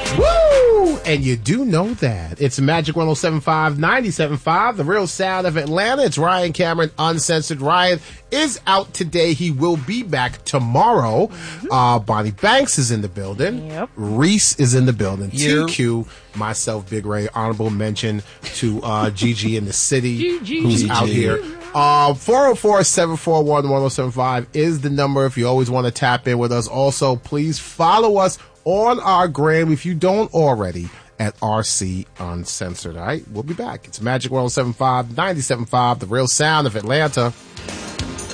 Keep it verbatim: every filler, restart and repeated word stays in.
Woo! And you do know that. It's Magic one oh seven point five, ninety-seven point five, the real sound of Atlanta. It's Ryan Cameron, Uncensored. Ryan is out today. He will be back tomorrow. Mm-hmm. Uh, Bonnie Banks is in the building. Yep. Reese is in the building. Yep. T Q, myself, Big Ray, honorable mention to uh, Gigi in the city, Gigi. who's Gigi. out here. Uh, four oh four, seven four one, one oh seven five is the number if you always want to tap in with us. Also, please follow us on our gram, if you don't already, at R C Uncensored. All right, we'll be back. It's Magic one oh seven point five, ninety-seven point five, the real sound of Atlanta.